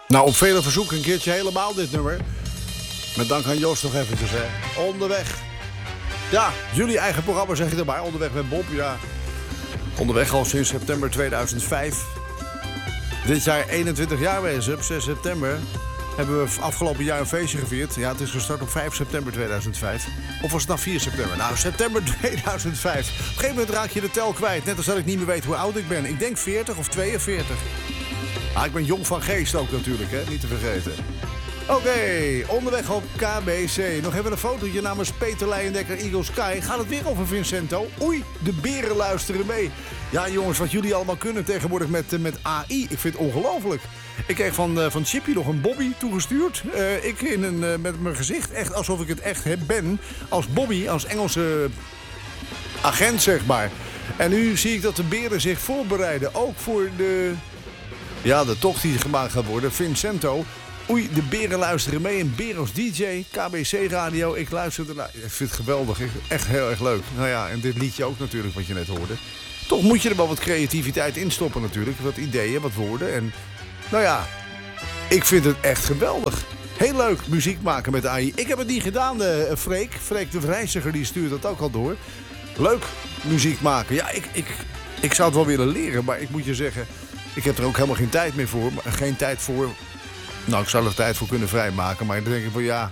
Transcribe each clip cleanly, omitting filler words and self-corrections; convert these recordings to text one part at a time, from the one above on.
Nou, op vele verzoeken een keertje helemaal dit nummer. Met dank aan Joost nog eventjes, hè. Onderweg. Ja, jullie eigen programma zeg je erbij. Onderweg met Bob, ja. Onderweg al sinds september 2005. Dit jaar 21 jaar wezen, op 6 september. Hebben we afgelopen jaar een feestje gevierd. Ja, het is gestart op 5 september 2005. Of was het nou 4 september? Nou, september 2005. Op een gegeven moment raak je de tel kwijt. Net als dat ik niet meer weet hoe oud ik ben. Ik denk 40 of 42. Ah, ik ben jong van geest ook natuurlijk, hè? Niet te vergeten. Oké, onderweg op KBC. Nog even een fotootje namens Peter Leijendekker, Eagle Sky. Gaat het weer over Vincento? Oei, de beren luisteren mee. Ja jongens, wat jullie allemaal kunnen tegenwoordig met AI. Ik vind het ongelooflijk. Ik kreeg van Chippy nog een Bobby toegestuurd. Ik met mijn gezicht, echt alsof ik het echt ben. Als Bobby, als Engelse agent zeg maar. En nu zie ik dat de beren zich voorbereiden. Ook voor de tocht die gemaakt gaat worden. Vincento. Oei, de beren luisteren mee. Een beer als DJ, KBC Radio. Ik luister ernaar. Ik vind het geweldig. Echt heel erg leuk. Nou ja, en dit liedje ook natuurlijk, wat je net hoorde. Toch moet je er wel wat creativiteit in stoppen natuurlijk. Wat ideeën, wat woorden. En nou ja, ik vind het echt geweldig. Heel leuk muziek maken met AI. Ik heb het niet gedaan, Freek. Freek de Vrijziger, die stuurt dat ook al door. Leuk muziek maken. Ja, ik zou het wel willen leren. Maar ik moet je zeggen, ik heb er ook helemaal geen tijd meer voor. Geen tijd voor. Nou, ik zou er tijd voor kunnen vrijmaken. Maar dan denk ik van ja,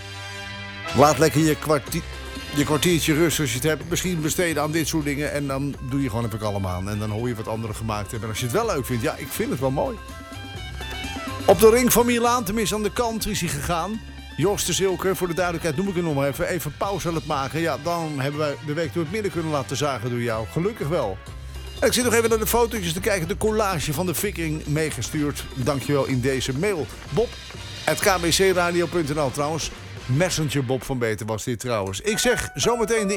laat lekker je kwartiertje rust als je het hebt. Misschien besteden aan dit soort dingen. En dan doe je gewoon even kalm aan. En dan hoor je wat anderen gemaakt hebben. En als je het wel leuk vindt, ja, ik vind het wel mooi. Op de ring van Milaan, tenminste aan de kant, is hij gegaan. Jos de Zilker, voor de duidelijkheid noem ik het nog maar even. Even pauze aan het maken. Ja, dan hebben wij de week door het midden kunnen laten zagen door jou. Gelukkig wel. En ik zit nog even naar de fotootjes te kijken. De collage van de Viking meegestuurd. Dankjewel in deze mail. Bob@kbcradio.nl trouwens. Messenger Bob van Beter was dit trouwens. Ik zeg zometeen de